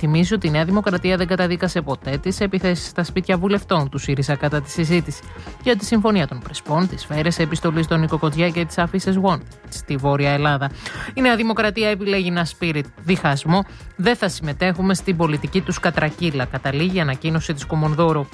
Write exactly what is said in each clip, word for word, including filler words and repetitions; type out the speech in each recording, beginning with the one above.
υπενθυμίσει ότι η Νέα Δημοκρατία δεν καταδίκασε ποτέ τις επιθέσεις στα σπίτια βουλευτών του ΣΥΡΙΖΑ κατά τη συζήτηση για τη Συμφωνία των Πρεσπών, τις σφαίρες επιστολής των Νικοκοτζιά και τις αφήσεις Wanted στη Βόρεια Ελλάδα. Η Νέα Δημοκρατία επιλέγει να σπείρει διχασμό. Δεν θα συμμετέχουμε στην πολιτική τους κατρακύλα, καταλήγει η ανακοίνωση της Κομονδούρου.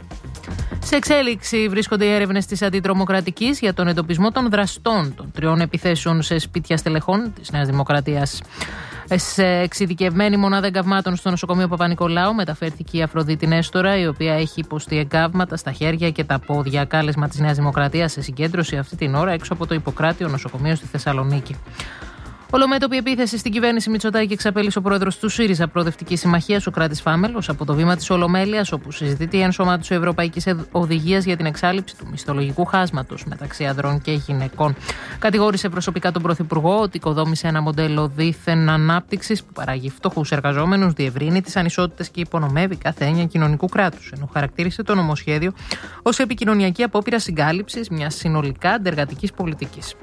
Σε εξέλιξη βρίσκονται οι έρευνες της Αντιτρομοκρατικής για τον εντοπισμό των δραστών των τριών επιθέσεων σε σπίτια στελεχών της Νέας Δημοκρατίας. Σε εξειδικευμένη μονάδα εγκαυμάτων στο νοσοκομείο Παπα-Νικολάου μεταφέρθηκε η Αφροδίτη Νέστορα, η οποία έχει υποστεί εγκάβματα στα χέρια και τα πόδια. Κάλεσμα της Νέας Δημοκρατίας σε συγκέντρωση αυτή την ώρα έξω από το Ιπποκράτιο νοσοκομείο στη Θεσσαλονίκη. Ολομέτωπη επίθεση στην κυβέρνηση Μητσοτάκη εξαπέλυσε ο πρόεδρος του ΣΥΡΙΖΑ Προοδευτική Συμμαχία, Σωκράτης Φάμελος, από το βήμα της Ολομέλειας, όπου συζητείται η ενσωμάτωση Ευρωπαϊκής Οδηγίας για την εξάλληψη του μισθολογικού χάσματος μεταξύ ανδρών και γυναικών. Κατηγόρησε προσωπικά τον Πρωθυπουργό ότι οικοδόμησε ένα μοντέλο δίθεν ανάπτυξης που παράγει φτωχούς εργαζόμενους, διευρύνει τις ανισότητες και υπονομεύει κάθε έννοια κοινωνικού κράτους, ενώ χαρακτήρισε το νομοσχέδιο ως επικοινωνιακή απόπειρα συγκάλυψης μιας συνολικά αντεργατικής πολιτικής.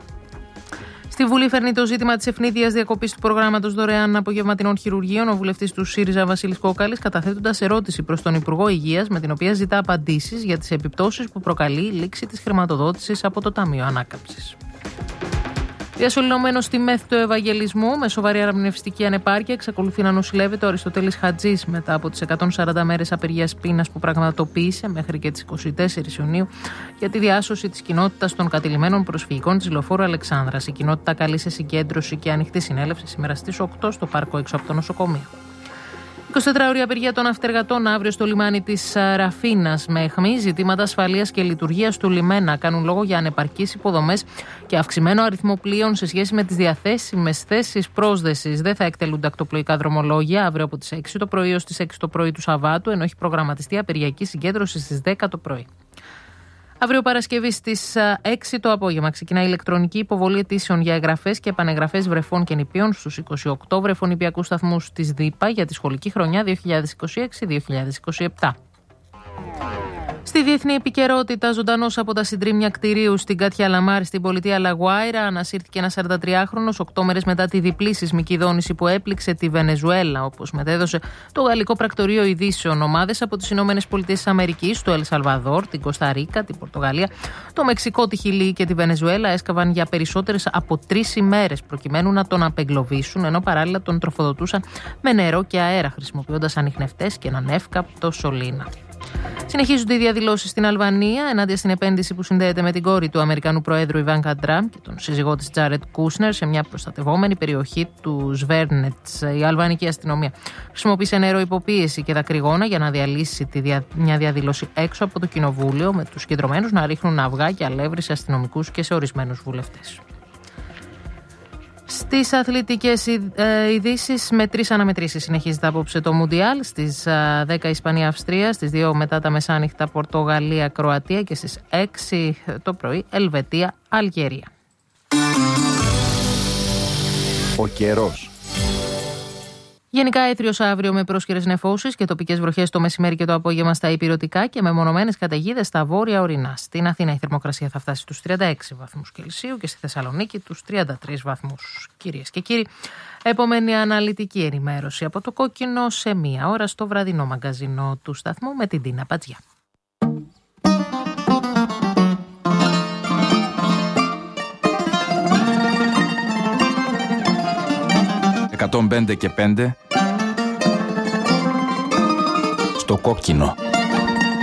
Στη Βουλή φέρνει το ζήτημα της ευνίδιας διακοπής του προγράμματος δωρεάν απογευματινών χειρουργείων ο βουλευτής του ΣΥΡΙΖΑ Βασίλης Κόκαλης, καταθέτοντας ερώτηση προς τον Υπουργό Υγείας με την οποία ζητά απαντήσεις για τις επιπτώσεις που προκαλεί η λήξη της χρηματοδότησης από το Ταμείο Ανάκαμψης. Διασωληνωμένος στη μέθη του Ευαγγελισμού, με σοβαρή αναπνευστική ανεπάρκεια, εξακολουθεί να νοσηλεύεται ο Αριστοτέλης Χατζής μετά από τις εκατόν σαράντα μέρες απεργίας πείνας που πραγματοποίησε μέχρι και τις είκοσι τέσσερις Ιουνίου για τη διάσωση της κοινότητας των κατηλημένων προσφυγικών της Λεωφόρου Αλεξάνδρας. Η κοινότητα καλεί σε συγκέντρωση και ανοιχτή συνέλευση σήμερα στις οκτώ στο πάρκο έξω από το νοσοκομείο. εικοσιτετράωρη απεργία των ναυτεργατών αύριο στο λιμάνι της Ραφίνας με αιχμή. Ζητήματα ασφαλείας και λειτουργίας του λιμένα κάνουν λόγο για ανεπαρκείς υποδομές και αυξημένο αριθμό πλοίων σε σχέση με τις διαθέσιμες θέσεις πρόσδεσης. Δεν θα εκτελούνται ακτοπλοϊκά δρομολόγια αύριο από τις έξι το πρωί ως τις έξι το πρωί του Σαββάτου, ενώ έχει προγραμματιστεί απεργιακή συγκέντρωση στις δέκα το πρωί. Αύριο Παρασκευή στις έξι το απόγευμα ξεκινά η ηλεκτρονική υποβολή αιτήσεων για εγγραφές και επανεγγραφές βρεφών και νηπίων στους είκοσι οκτώ βρεφονηπιακούς σταθμούς της ΔΥΠΑ για τη σχολική χρονιά δύο χιλιάδες είκοσι έξι δύο χιλιάδες είκοσι επτά. Στη διεθνή επικαιρότητα, ζωντανός από τα συντρίμμια κτηρίου στην Κάτια Λαμάρ στην πολιτεία Λαγουάιρα, ανασύρθηκε ένας σαραντατριάχρονος οκτώ μέρες μετά τη διπλή σεισμική δόνηση που έπληξε τη Βενεζουέλα, όπως μετέδωσε το Γαλλικό Πρακτορείο Ειδήσεων. Ομάδες από τις Ηνωμένες Πολιτείες της Αμερικής, το Ελ Σαλβαδόρ, την Κώστα Ρίκα, την Πορτογαλία, το Μεξικό, τη Χιλή και τη Βενεζουέλα έσκαβαν για περισσότερες από τρεις ημέρες προκειμένου να τον απεγκλωβίσουν, ενώ παράλληλα τον τροφοδοτούσαν με νερό και αέρα, χρησιμοποιώντας ανιχνευτές και έναν εύκαπτο σωλήνα. Συνεχίζονται οι διαδηλώσεις στην Αλβανία ενάντια στην επένδυση που συνδέεται με την κόρη του Αμερικανού Προέδρου Ιβάνκα Τραμπ και τον σύζυγό της Τζάρετ Κούσνερ σε μια προστατευόμενη περιοχή του Σβέρνετς. Η αλβανική αστυνομία χρησιμοποίησε νερό υποπίεση και δακρυγόνα για να διαλύσει τη δια... μια διαδήλωση έξω από το κοινοβούλιο, με τους συγκεντρωμένους να ρίχνουν αυγά και αλεύρι σε αστυνομικούς και σε ορισμένους βουλευτές. Στις αθλητικές ειδήσεις, με τρεις αναμετρήσεις συνεχίζεται απόψε το Μουντιάλ. Στις δέκα Ισπανία-Αυστρία, στις δύο μετά τα μεσάνυχτα Πορτογαλία-Κροατία και στις έξι το πρωί Ελβετία-Αλγερία. Ο καιρός. Γενικά έθριος αύριο με πρόσχερες νεφώσεις και τοπικές βροχές το μεσημέρι και το απόγευμα στα ηπειρωτικά και με μονομένες καταιγίδες στα βόρεια ορεινά. Στην Αθήνα η θερμοκρασία θα φτάσει στους τριάντα έξι βαθμούς Κελσίου και στη Θεσσαλονίκη τους τριάντα τρεις βαθμούς. Κυρίες και κύριοι, επόμενη αναλυτική ενημέρωση από το Κόκκινο σε μία ώρα στο βραδινό μαγκαζινό του σταθμού με την Τίνα Πατζιά. εκατόν πέντε και πέντε στο Κόκκινο.